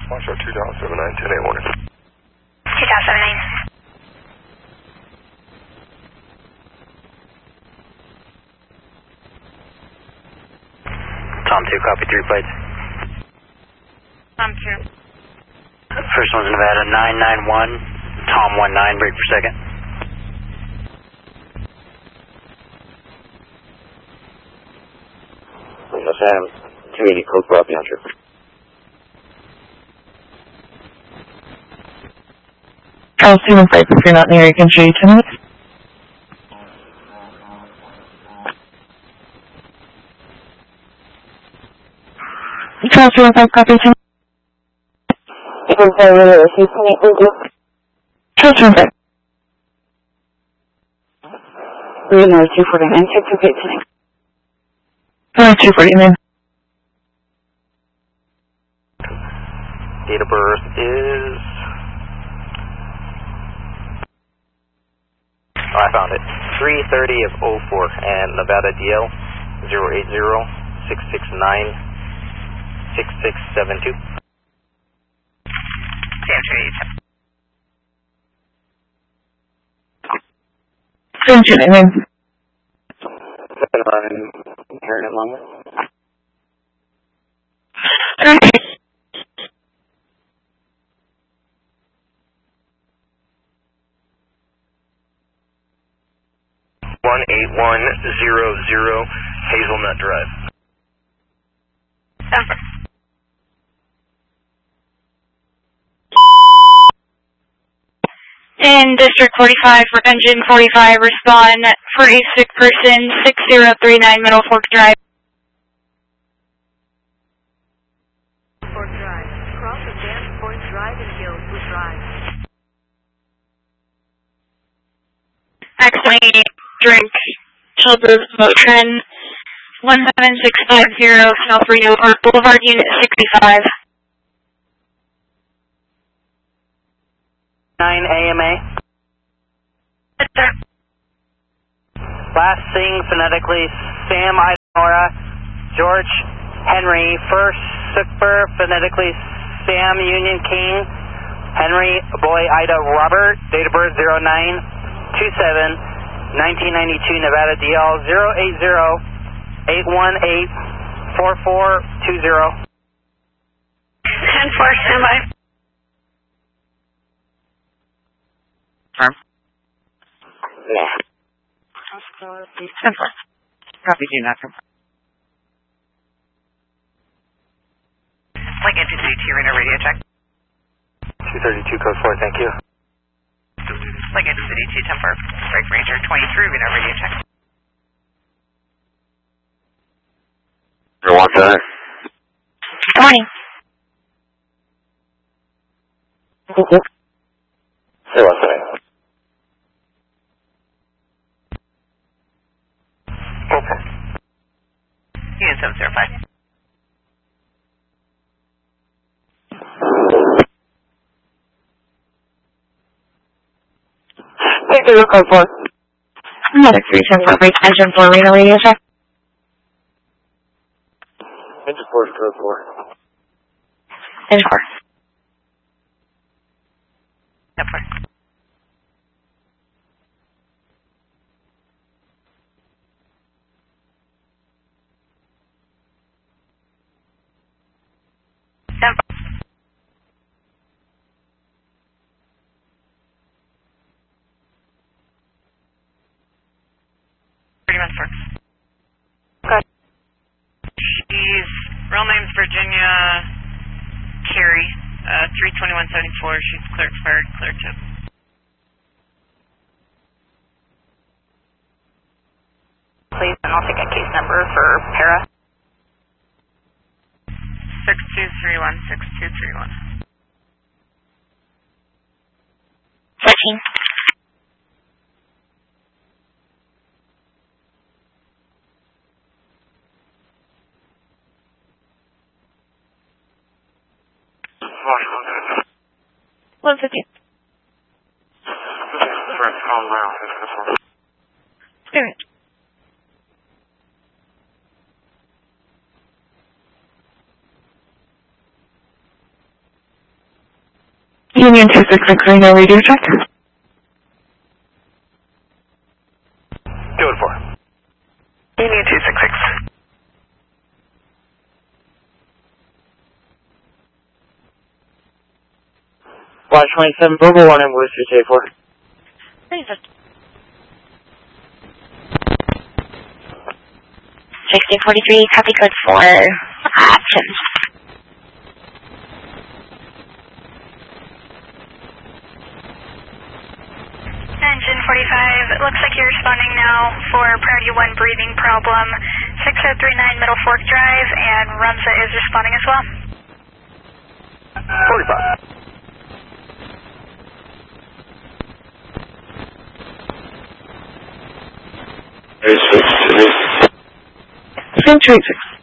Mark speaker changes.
Speaker 1: Foxtrot 2.79, 10-8 warning.
Speaker 2: 2.79.
Speaker 3: Tom 2, copy 3 flights.
Speaker 2: Tom 2.
Speaker 3: First one's Nevada 991, Tom 19, break per second.
Speaker 4: Los Adams, 280, code for up, trip.
Speaker 5: Charles 2 and 5, if you're not near, you can show you 10 minutes. Charles 2 and 5, copy 10 minutes. Charles 2 and 5.
Speaker 6: We're number 249, 628 tonight.
Speaker 5: 249.
Speaker 3: Date of birth is... Oh, I found it. 3/30 of 04 and Nevada DL 080-669-6672.
Speaker 5: Sam 299.
Speaker 4: 711, Inherent Longwood.
Speaker 5: Okay.
Speaker 1: One 8100 Hazelnut Drive.
Speaker 2: In District 45 for Engine 45, respond for a sick person, 6039 Middle Fork Drive.
Speaker 7: Fork Drive. Cross Advanced Point Drive and Gilswood Drive.
Speaker 2: Accidentally drink Children's Motrin 17650 South Reno Park Boulevard, Unit 65.
Speaker 3: 9 AMA. Last thing phonetically, Sam Ida Nora, George Henry, first Super, phonetically Sam Union King, Henry Boy Ida Robert, date of birth 09/27/1992, Nevada DL 080-818-4420.
Speaker 2: 10-4, standby.
Speaker 5: Firm.
Speaker 6: Yeah.
Speaker 5: 10-4. Copy, do not confirm.
Speaker 8: Like entity to Reno radio check.
Speaker 3: 232 code 4, thank you.
Speaker 8: Like entity to Temper, Strike Ranger 23 Reno radio check.
Speaker 4: You're one time.
Speaker 2: Morning.
Speaker 4: Say one time.
Speaker 3: Okay.
Speaker 8: Unit 705.
Speaker 6: Take the code for.
Speaker 5: Another 374, break Engine 4 Reno radio check.
Speaker 4: Engine 4 is code 4.
Speaker 5: Engine 4.
Speaker 8: Temper.
Speaker 2: Good.
Speaker 8: She's, real name's Virginia Carey, 32174. She's clear expired, clear tip.
Speaker 2: Please, and I'll take a case number for Para.
Speaker 8: 6231.
Speaker 2: 14. What's it? Spirit.
Speaker 6: Union 266 Reno radio check.
Speaker 1: Code 4.
Speaker 8: Union 266.
Speaker 3: Watch 27, Bravo 1 and Blue 384.
Speaker 5: 1643, copy code 4, action.
Speaker 2: Engine 45, it looks like you're responding now for priority 1 breathing problem, 6039 Middle Fork Drive, and Rumza is responding as well.
Speaker 1: 45.
Speaker 6: 286.